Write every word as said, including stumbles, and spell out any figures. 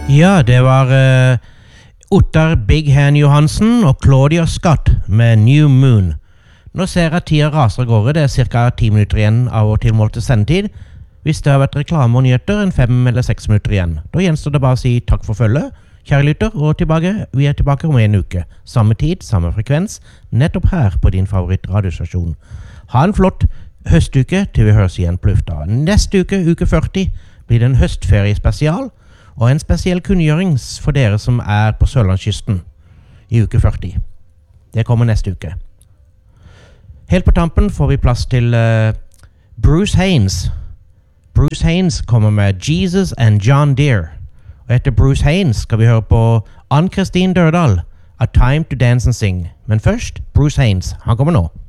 Ja, det var uh, Ottar Big Hand Johansen og Claudia Scott med New Moon. Nå ser jeg at tida raser av gårde. Det er cirka ti minutter igjen av vår tilmålte sendetid. Hvis det har vært reklame og nyheter, en fem eller seks minutter igjen. Da gjenstår det bare å si takk for følget, kjære lytter, og tilbake. Vi er tilbake om en uke. Samme tid, samme frekvens, nettopp her på din favorittradiostasjon. Ha en flott høstuke til vi høres igjen på lufta. Neste uke, uke førti, blir det en høstferiespesial, og en spesiell kunngjøring for dere som er på Sørlandskysten i uke førti. Det kommer neste uke. Helt på tampen får vi plass til uh, Bruce Haynes. Bruce Haynes kommer med Jesus and John Deere. Og etter Bruce Haynes skal vi høre på Ann-Kristin Dørdal, A Time to Dance and Sing. Men først, Bruce Haynes. Han kommer nå.